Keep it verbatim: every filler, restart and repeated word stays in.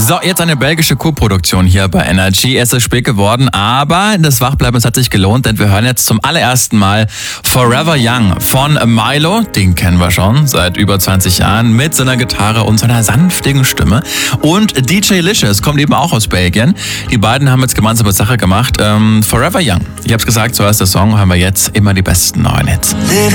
So, jetzt eine belgische Co-Produktion hier bei Energy. Es ist spät geworden, aber das Wachbleiben, es hat sich gelohnt, denn wir hören jetzt zum allerersten Mal Forever Young von Milo. Den kennen wir schon seit über zwanzig Jahren mit seiner Gitarre und seiner sanftigen Stimme. Und D J Licious kommt eben auch aus Belgien. Die beiden haben jetzt gemeinsame Sache gemacht. Ähm, Forever Young. Ich hab's gesagt, so heißt der Song, hören wir jetzt immer die besten neuen Hits. Living